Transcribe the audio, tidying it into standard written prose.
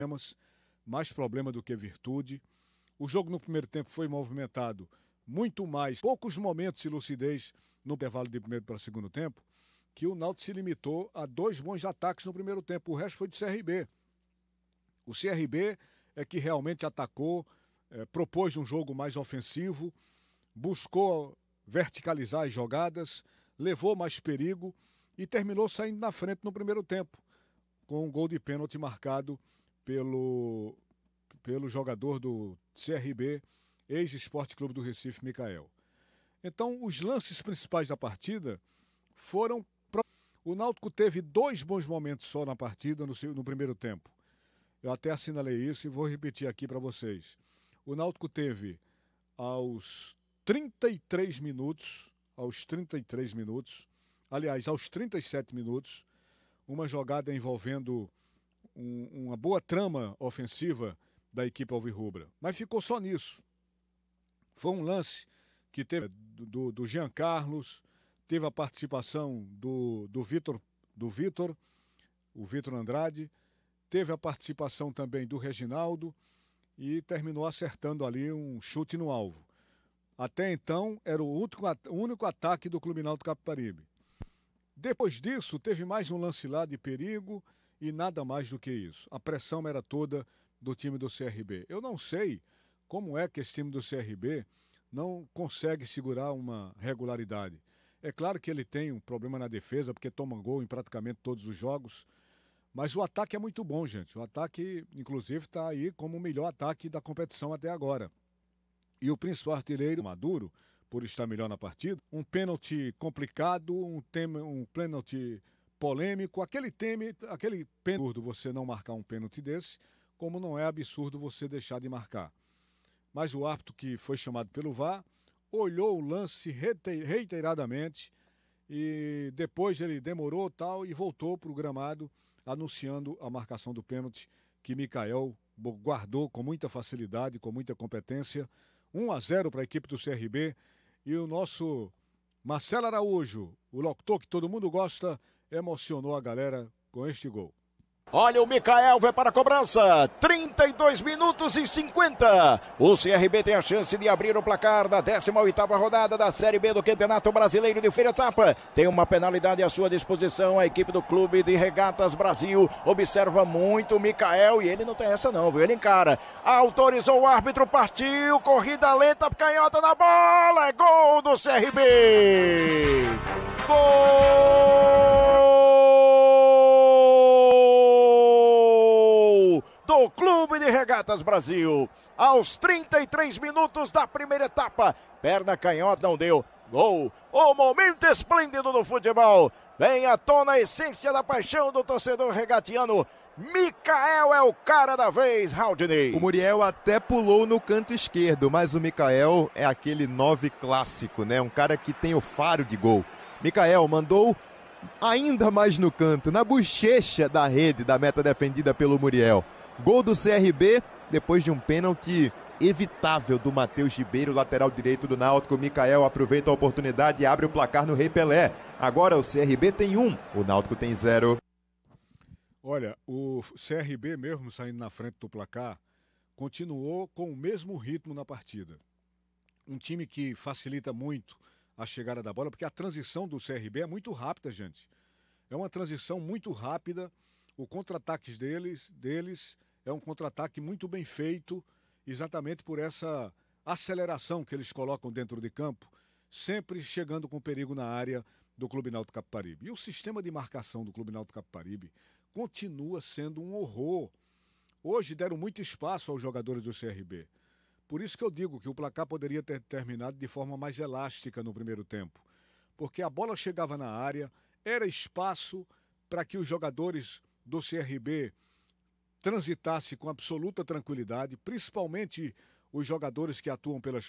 mais problema do que virtude. O jogo no primeiro tempo foi movimentado muito mais, poucos momentos de lucidez no intervalo de primeiro para o segundo tempo, que o Náutico se limitou a 2 bons ataques no primeiro tempo. O resto foi do CRB. O CRB é que realmente atacou, propôs um jogo mais ofensivo, buscou verticalizar as jogadas, levou mais perigo e terminou saindo na frente no primeiro tempo, com um gol de pênalti marcado pelo jogador do CRB, ex-Esporte Clube do Recife, Micael. Então, os lances principais da partida foram... O Náutico teve 2 bons momentos só na partida no primeiro tempo. Eu até assinalei isso e vou repetir aqui para vocês. O Náutico teve aos 33 minutos, aos 37 minutos, uma jogada envolvendo uma boa trama ofensiva da equipe alvirrubra. Mas ficou só nisso. Foi um lance que teve do Jean Carlos, teve a participação do Vitor, o Vitor Andrade, teve a participação também do Reginaldo e terminou acertando ali um chute no alvo. Até então, era o único ataque do Clube Náutico Capibaribe. Depois disso, teve mais um lance lá de perigo e nada mais do que isso. A pressão era toda do time do CRB. Eu não sei como é que esse time do CRB não consegue segurar uma regularidade. É claro que ele tem um problema na defesa, porque toma gol em praticamente todos os jogos, mas o ataque é muito bom, gente. O ataque, inclusive, está aí como o melhor ataque da competição até agora. E o principal artilheiro, Maduro, por estar melhor na partida, um pênalti complicado, um pênalti polêmico, aquele absurdo você não marcar um pênalti desse, como não é absurdo você deixar de marcar. Mas o árbitro, que foi chamado pelo VAR, olhou o lance reiteradamente e depois ele demorou tal e voltou para o gramado anunciando a marcação do pênalti que Micael guardou com muita facilidade, com muita competência. 1-0 para a equipe do CRB e o nosso Marcelo Araújo, o locutor que todo mundo gosta, emocionou a galera com este gol. Olha o Micael, vai para a cobrança, 32 minutos e 50. O CRB tem a chance de abrir o placar da 18ª rodada da Série B do Campeonato Brasileiro de Feira Etapa. Tem uma penalidade à sua disposição, a equipe do Clube de Regatas Brasil. Observa muito o Micael e ele não tem essa não, viu? Ele encara, autorizou o árbitro, partiu, corrida lenta, canhota na bola, é gol do CRB. Gol do Clube de Regatas Brasil, aos 33 minutos da primeira etapa, perna canhota, não deu, gol, o momento esplêndido do futebol, vem à tona a essência da paixão do torcedor regatiano, Micael é o cara da vez, Haldney. O Muriel até pulou no canto esquerdo, mas o Micael é aquele 9 clássico, né, um cara que tem o faro de gol. Micael mandou ainda mais no canto, na bochecha da rede, da meta defendida pelo Muriel. Gol do CRB, depois de um pênalti evitável do Matheus Ribeiro, lateral direito do Náutico. Micael aproveita a oportunidade e abre o placar no Rei Pelé. Agora o CRB tem 1, o Náutico tem 0. Olha, o CRB mesmo saindo na frente do placar, continuou com o mesmo ritmo na partida. Um time que facilita muito a chegada da bola, porque a transição do CRB é muito rápida, gente. É uma transição muito rápida. O contra-ataque deles é um contra-ataque muito bem feito, exatamente por essa aceleração que eles colocam dentro de campo, sempre chegando com perigo na área do Clube Náutico Capibaribe. E o sistema de marcação do Clube Náutico Capibaribe continua sendo um horror. Hoje deram muito espaço aos jogadores do CRB. Por isso que eu digo que o placar poderia ter terminado de forma mais elástica no primeiro tempo. Porque a bola chegava na área, era espaço para que os jogadores do CRB transitassem com absoluta tranquilidade, principalmente os jogadores que atuam pelas